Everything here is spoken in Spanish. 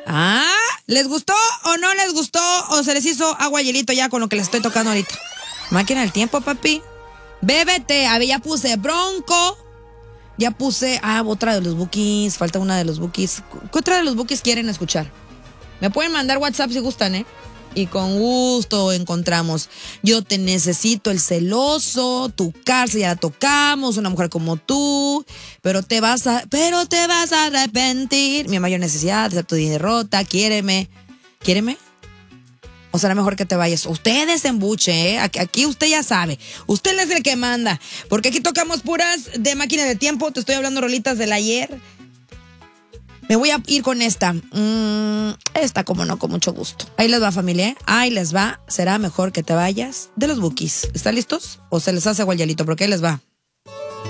Ah, ¿les gustó o no les gustó? ¿O se les hizo agua y hielito ya con lo que les estoy tocando ahorita? Máquina del tiempo, papi. Bébete. A ver, ya puse Bronco. Ya puse, otra de los Bukis. Falta una de los Bukis. ¿Qué otra de los Bukis quieren escuchar? Me pueden mandar WhatsApp si gustan, ¿eh? Y con gusto encontramos. Yo te necesito, el celoso, tu cárcel ya la tocamos, una mujer como tú, pero te vas a arrepentir. Mi mayor necesidad, acepto tu derrota, quiéreme. ¿Quiéreme? O será mejor que te vayas. Usted desembuche, ¿eh? Aquí usted ya sabe. Usted es el que manda. Porque aquí tocamos puras de máquina de tiempo. Te estoy hablando rolitas del ayer. Me voy a ir con esta. Esta, como no, con mucho gusto. Ahí les va, familia, ¿eh? Ahí les va. Será mejor que te vayas de los Bukis. ¿Están listos? ¿O se les hace agua y hielito? Porque ahí les va.